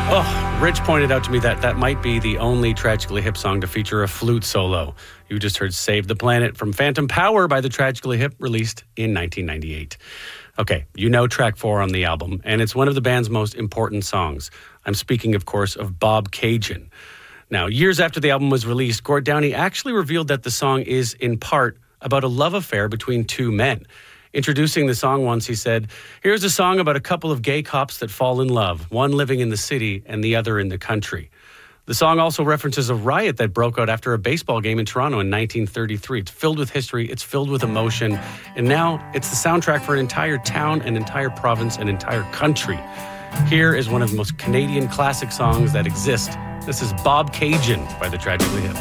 Oh, Rich pointed out to me that might be the only Tragically Hip song to feature a flute solo. You just heard Save the Planet from Phantom Power by the Tragically Hip, released in 1998. Okay, you know track 4 on the album, and it's one of the band's most important songs. I'm speaking, of course, of Bobcaygeon. Now, years after the album was released, Gord Downie actually revealed that the song is, in part, about a love affair between two men. Introducing the song once, he said, "Here's a song about a couple of gay cops that fall in love, one living in the city and the other in the country." The song also references a riot that broke out after a baseball game in Toronto in 1933. It's filled with history, it's filled with emotion, and now it's the soundtrack for an entire town, an entire province, an entire country. Here is one of the most Canadian classic songs that exist. This is Bobcaygeon by the Tragically Hip.